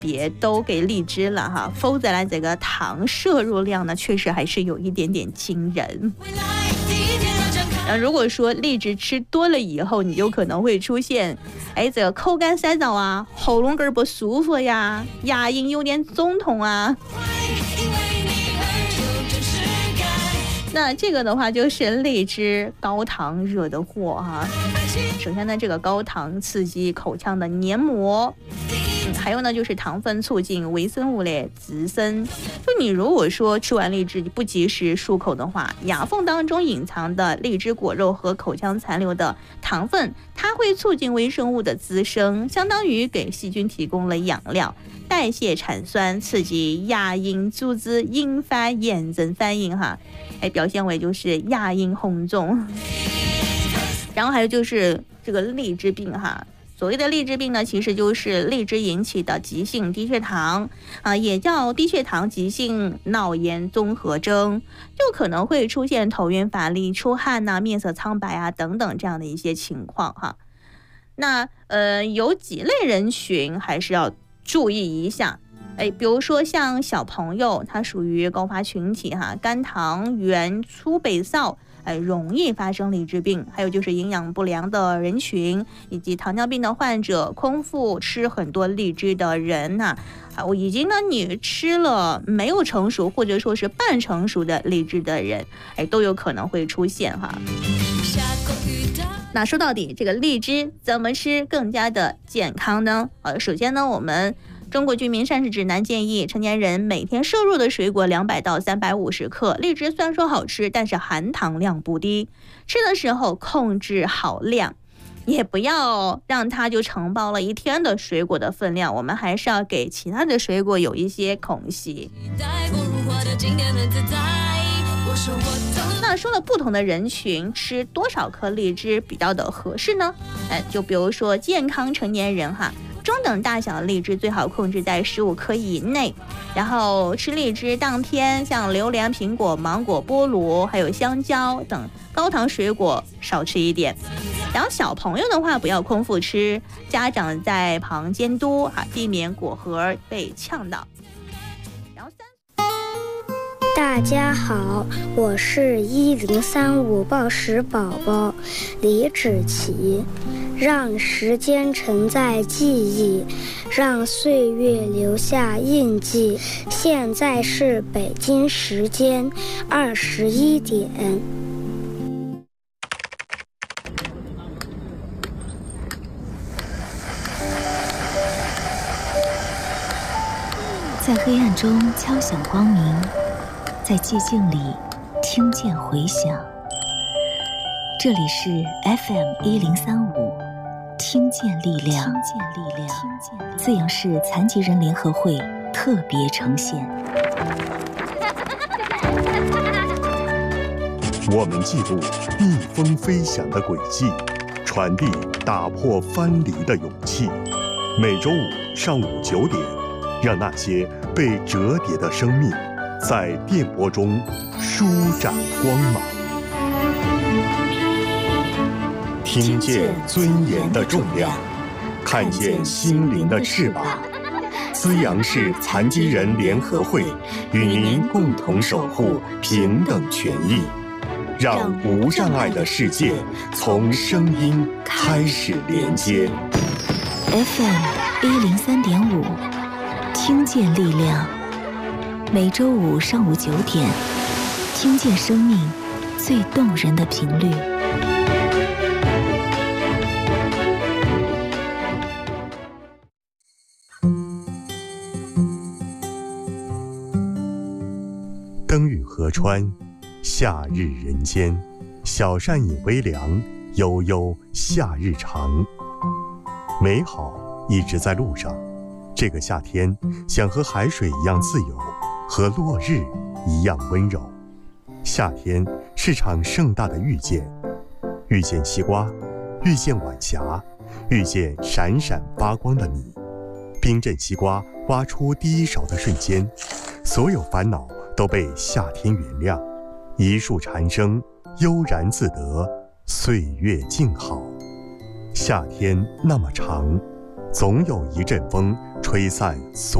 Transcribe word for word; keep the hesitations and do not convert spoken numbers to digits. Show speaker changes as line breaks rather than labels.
别都给荔枝了哈，否则呢，这个糖摄入量呢，确实还是有一点点惊人。那如果说荔枝吃多了以后，你就可能会出现，哎，这个口干舌燥啊，喉咙根不舒服呀，牙龈有点肿痛啊。那这个的话就是荔枝高糖惹的祸哈。首先呢，这个高糖刺激口腔的黏膜。嗯、还有呢，就是糖分促进微生物的滋生。就你如果说吃完荔枝不及时漱口的话，牙缝当中隐藏的荔枝果肉和口腔残留的糖分，它会促进微生物的滋生，相当于给细菌提供了养料，代谢产酸，刺激牙龈组织，引发炎症反应哈，哎，表现为就是牙龈红肿。然后还有就是这个荔枝病哈。所谓的荔枝病呢，其实就是荔枝引起的急性低血糖啊，也叫低血糖急性脑炎综合征，就可能会出现头晕乏力、出汗呐、啊、面色苍白啊等等这样的一些情况哈。那呃，有几类人群还是要注意一下，哎，比如说像小朋友，他属于高发群体哈，肝糖原粗北少。哎，容易发生荔枝病，还有就是营养不良的人群，以及糖尿病的患者，空腹吃很多荔枝的人呐、啊，我已经呢，你吃了没有成熟或者说是半成熟的荔枝的人，哎，都有可能会出现哈。那说到底，这个荔枝怎么吃更加的健康呢？呃，首先呢，我们中国居民膳食指南建议成年人每天摄入的水果两百到三百五十克。荔枝虽然说好吃，但是含糖量不低，吃的时候控制好量，也不要让它就承包了一天的水果的分量，我们还是要给其他的水果有一些空隙。那说了不同的人群吃多少颗荔枝比较的合适呢？哎，就比如说健康成年人哈，中等大小的荔枝最好控制在十五颗以内，然后吃荔枝当天，像榴莲、苹果、芒果、菠萝还有香蕉等高糖水果少吃一点。然后小朋友的话不要空腹吃，家长在旁监督哈，避免果核被呛到。然后三
大家好，我是一零三五报时宝宝李芷琪。让时间承载记忆，让岁月留下印记。现在是北京时间二十一点。
在黑暗中敲响光明，在寂静里听见回响。这里是 F M 一零三五。听见力量，听见力量，资阳市残疾人联合会特别呈现。
我们记录逆风飞翔的轨迹，传递打破藩篱的勇气。每周五上午九点，让那些被折叠的生命，在电波中舒展光芒。听见尊严的重量，看见心灵的翅膀。资阳市残疾人联合会与您共同守护平等权益，让无障碍的世界从声音开始连接。
F M 一零三点五，听见力量。每周五上午九点，听见生命最动人的频率。
灯雨河川，夏日人间，小善饮微凉，悠悠夏日长。美好一直在路上，这个夏天想和海水一样自由，和落日一样温柔。夏天是场盛大的遇见，遇见西瓜，遇见晚霞，遇见闪闪发光的你。冰镇西瓜挖出第一勺的瞬间，所有烦恼都被夏天原谅，一树蝉声悠然自得，岁月静好。夏天那么长，总有一阵风吹吹散所